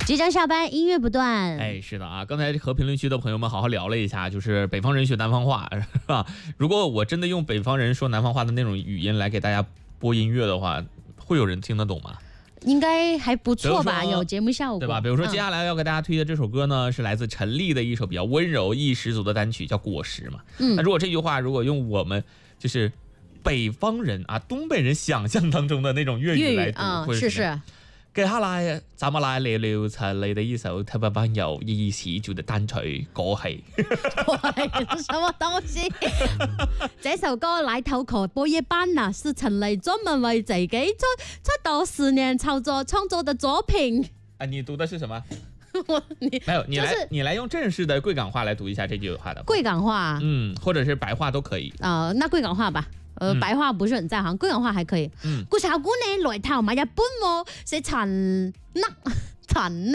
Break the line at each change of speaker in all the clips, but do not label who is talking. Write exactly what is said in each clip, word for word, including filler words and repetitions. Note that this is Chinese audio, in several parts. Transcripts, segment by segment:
即将下班，音乐不断。
哎，是的啊，刚才和评论区的朋友们好好聊了一下，就是北方人学南方话，是吧？如果我真的用北方人说南方话的那种语音来给大家播音乐的话，会有人听得懂吗？
应该还不错吧，有节目效果，
对吧？比如说接下来要给大家推荐这首歌呢，嗯、是来自陈粒的一首比较温柔、意识足的单曲，叫《果实》嘛。嗯，那如果这句话如果用我们就是北方人啊、东北人想象当中的那种粤语来读，
嗯、
或者
是是。
接下來，咱們來聊聊陳粒的一首特別溫柔意識足的單曲《果實》。
什麼東西？這首歌來投稿播一班啊，是陳粒專門為自己出出道十年創作創作的作品。
啊，你讀的是什麼？
我你
沒有，你來、
就是、
你來用正式的貴港話來讀一下這句話的。
貴港話，
嗯，或者是白話都可以。
啊、呃，那貴港話吧。呃，白話不是很在行，貴港話還可以。嗯，個炒股呢來頭咪一般喎，是陳粒陳粒，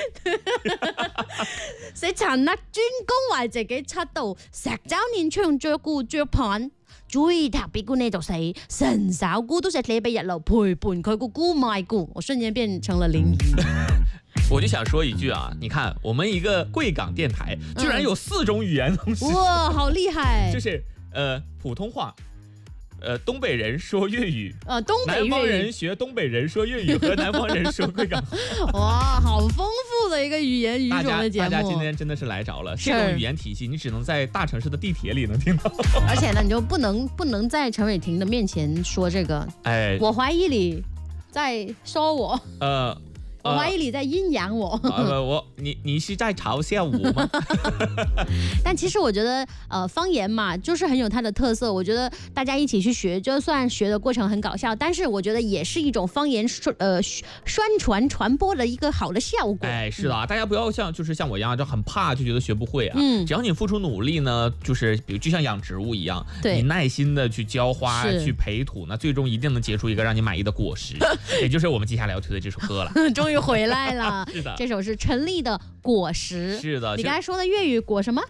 是陳粒專攻為自己出道十週年唱作歌作品，最特別嘅呢就係成首歌都係寫俾日流陪伴佢個姑賣股，我瞬間變成了靈異。
我就想說一句啊，你看我們一個貴港電台居然有四種語言同時、
嗯，哇，好厲害！
就是呃普通話。呃，東北人說粵語，
呃，東北粵語，
南方人學東北人說粵語，和南方人說貴港話。
哇，好豐富的一個語言語種的節目。
大家今天真的是來着了，這種語言體系你只能在大城市的地鐵裡能聽到。
而且呢，你就不能不能在陳偉霆的面前說這個。哎，我懷疑你在說我。呃。我懷疑你在陰陽我，
呃、我你你是在嘲笑我嗎？
但其實我覺得，呃，方言嘛，就是很有它的特色。我覺得大家一起去學，就算學的過程很搞笑，但是我覺得也是一種方言呃宣傳傳播的一個好的效果。
哎，是的啊，嗯、大家不要像就是像我一樣就很怕，就覺得學不會啊。嗯，只要你付出努力呢，就是比如就像養植物一樣，對，你耐心的去澆花、去培土，那最終一定能結出一個讓你滿意的果實，也就是我們接下來要推的這首歌了。
終於回來了，
是的，
這首是陳粒的《果實》。
是的，
你剛才說的粵語果什麼？